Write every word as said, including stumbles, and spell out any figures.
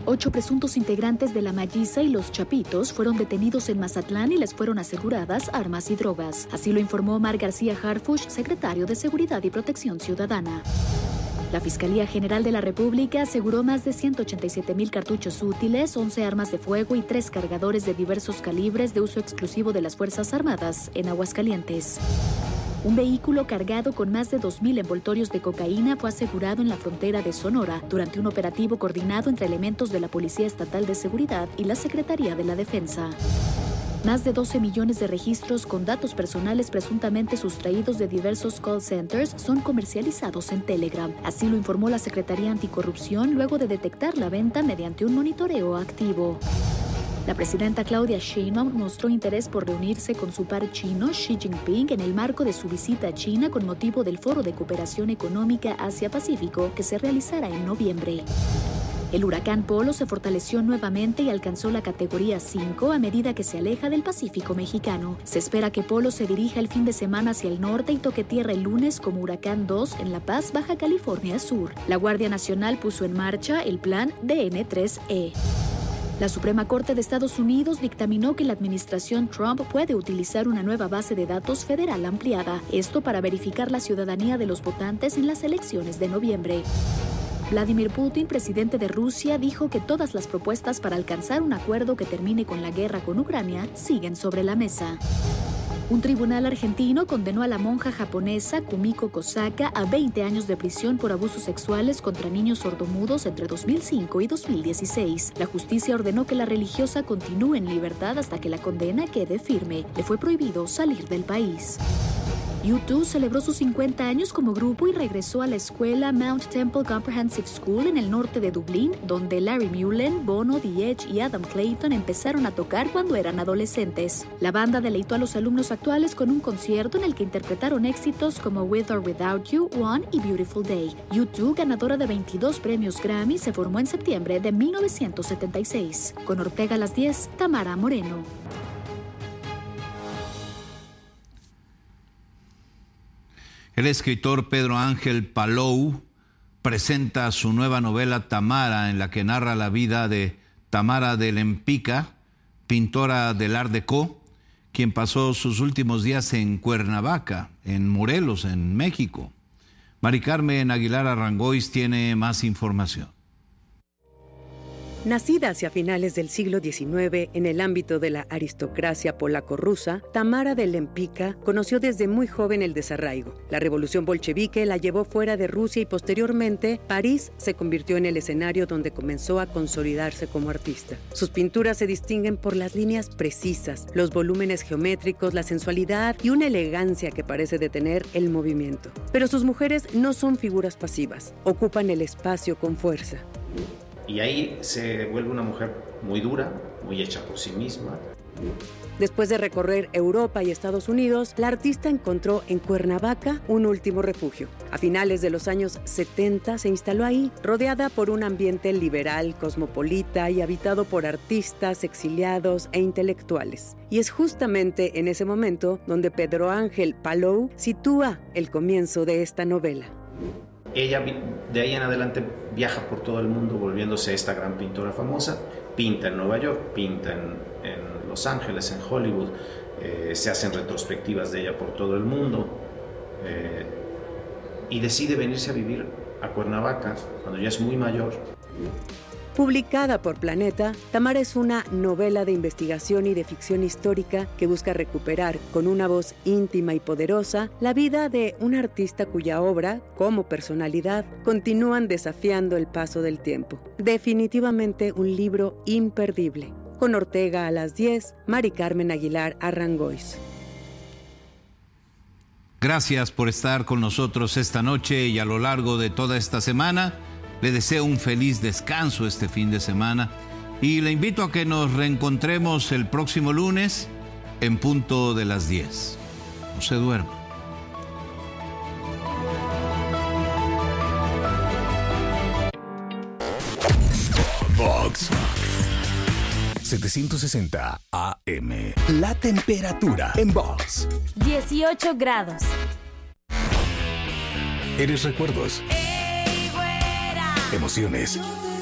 Ocho presuntos integrantes de la Malliza y los Chapitos fueron detenidos en Mazatlán y les fueron aseguradas armas y drogas. Así lo informó Omar García Harfuch, secretario de Seguridad y Protección Ciudadana. La Fiscalía General de la República aseguró más de ciento ochenta y siete mil cartuchos útiles, once armas de fuego y tres cargadores de diversos calibres de uso exclusivo de las Fuerzas Armadas en Aguascalientes. Un vehículo cargado con más de dos mil envoltorios de cocaína fue asegurado en la frontera de Sonora durante un operativo coordinado entre elementos de la Policía Estatal de Seguridad y la Secretaría de la Defensa. Más de doce millones de registros con datos personales presuntamente sustraídos de diversos call centers son comercializados en Telegram. Así lo informó la Secretaría Anticorrupción luego de detectar la venta mediante un monitoreo activo. La presidenta Claudia Sheinbaum mostró interés por reunirse con su par chino Xi Jinping en el marco de su visita a China con motivo del Foro de Cooperación Económica Asia-Pacífico que se realizará en noviembre. El huracán Polo se fortaleció nuevamente y alcanzó la categoría cinco a medida que se aleja del Pacífico mexicano. Se espera que Polo se dirija el fin de semana hacia el norte y toque tierra el lunes como huracán dos en La Paz, Baja California Sur. La Guardia Nacional puso en marcha el plan D N tres E. La Suprema Corte de Estados Unidos dictaminó que la administración Trump puede utilizar una nueva base de datos federal ampliada, esto para verificar la ciudadanía de los votantes en las elecciones de noviembre. Vladimir Putin, presidente de Rusia, dijo que todas las propuestas para alcanzar un acuerdo que termine con la guerra con Ucrania siguen sobre la mesa. Un tribunal argentino condenó a la monja japonesa Kumiko Kosaka a veinte años de prisión por abusos sexuales contra niños sordomudos entre dos mil cinco y dos mil dieciséis. La justicia ordenó que la religiosa continúe en libertad hasta que la condena quede firme. Le fue prohibido salir del país. U dos celebró sus cincuenta años como grupo y regresó a la escuela Mount Temple Comprehensive School en el norte de Dublín, donde Larry Mullen, Bono, The Edge y Adam Clayton empezaron a tocar cuando eran adolescentes. La banda deleitó a los alumnos actuales con un concierto en el que interpretaron éxitos como With or Without You, One y Beautiful Day. U dos, ganadora de veintidós premios Grammy, se formó en septiembre de mil novecientos setenta y seis. Con Ortega a las diez, Tamara Moreno. El escritor Pedro Ángel Palou presenta su nueva novela Tamara, en la que narra la vida de Tamara de Lempicka, pintora del Art Deco, quien pasó sus últimos días en Cuernavaca, en Morelos, en México. Mari Carmen Aguilar Arrangois tiene más información. Nacida hacia finales del siglo diecinueve en el ámbito de la aristocracia polaco-rusa, Tamara de Lempicka conoció desde muy joven el desarraigo. La revolución bolchevique la llevó fuera de Rusia y posteriormente París se convirtió en el escenario donde comenzó a consolidarse como artista. Sus pinturas se distinguen por las líneas precisas, los volúmenes geométricos, la sensualidad y una elegancia que parece detener el movimiento. Pero sus mujeres no son figuras pasivas, ocupan el espacio con fuerza. Y ahí se vuelve una mujer muy dura, muy hecha por sí misma. Después de recorrer Europa y Estados Unidos, la artista encontró en Cuernavaca un último refugio. A finales de los años setenta se instaló ahí, rodeada por un ambiente liberal, cosmopolita y habitado por artistas, exiliados e intelectuales. Y es justamente en ese momento donde Pedro Ángel Palou sitúa el comienzo de esta novela. Ella de ahí en adelante viaja por todo el mundo volviéndose esta gran pintora famosa, pinta en Nueva York, pinta en, en Los Ángeles, en Hollywood, eh, se hacen retrospectivas de ella por todo el mundo eh, y decide venirse a vivir a Cuernavaca cuando ya es muy mayor. Publicada por Planeta, Tamara es una novela de investigación y de ficción histórica que busca recuperar, con una voz íntima y poderosa, la vida de un artista cuya obra, como personalidad, continúan desafiando el paso del tiempo. Definitivamente un libro imperdible. Con Ortega a las diez, Mari Carmen Aguilar Arrangois. Gracias por estar con nosotros esta noche y a lo largo de toda esta semana. Le deseo un feliz descanso este fin de semana y le invito a que nos reencontremos el próximo lunes en punto de las diez. No se duerma. Vox setecientos sesenta A M. La temperatura en Vox. dieciocho grados. Eres recuerdos. Emociones,